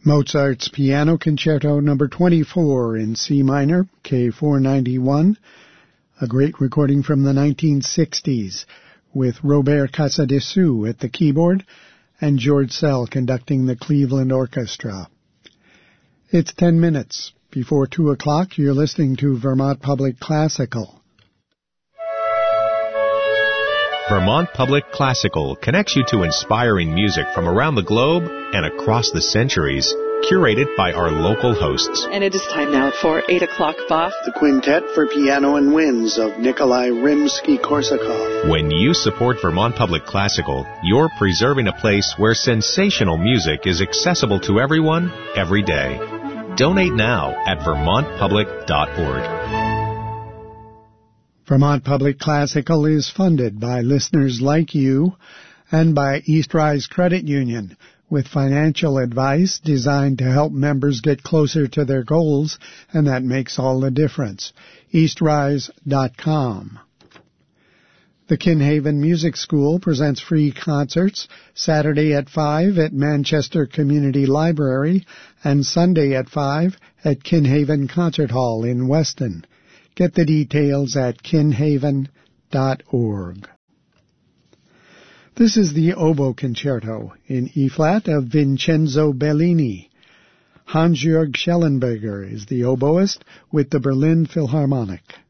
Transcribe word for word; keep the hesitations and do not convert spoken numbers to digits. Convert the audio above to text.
Mozart's Piano Concerto number twenty-four in C minor, K four ninety-one, a great recording from the nineteen sixties, with Robert Casadessus at the keyboard and George Szell conducting the Cleveland Orchestra. It's ten minutes before two o'clock. You're listening to Vermont Public Classical. Vermont Public Classical connects you to inspiring music from around the globe and across the centuries, curated by our local hosts. And it is time now for eight o'clock, Bach. The Quintet for Piano and Winds of Nikolai Rimsky-Korsakov. When you support Vermont Public Classical, you're preserving a place where sensational music is accessible to everyone, every day. Donate now at vermont public dot org. Vermont Public Classical is funded by listeners like you and by East Rise Credit Union, with financial advice designed to help members get closer to their goals, and that makes all the difference. east rise dot com. The Kinhaven Music School presents free concerts Saturday at five at Manchester Community Library and Sunday at five at Kinhaven Concert Hall in Weston. Get the details at kinhaven dot org. This is the Oboe Concerto in E-flat of Vincenzo Bellini. Hans-Jörg Schellenberger is the oboist with the Berlin Philharmonic.